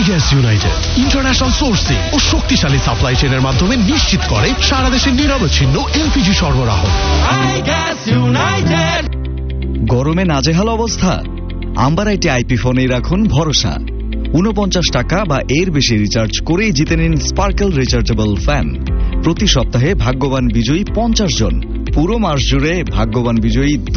Gas United international sourcing ও শক্তিশালী supply চেইনের মাধ্যমে নিশ্চিত করে সারা দেশে নিরবচ্ছিন্ন এলপিজি সরবরাহ। গরমে নাজেহাল অবস্থা? আম্বারাইটি আইপি ফোনেই রাখুন ভরসা। 49 টাকা বা এর বেশি রিচার্জ করেই জিতে নিন স্পার্কেল রিচার্জেবল ফ্যান। প্রতি সপ্তাহে ভাগ্যবান বিজয়ী 50 জন। পুরো মাস জুড়ে ভাগ্যবান বিজয়ী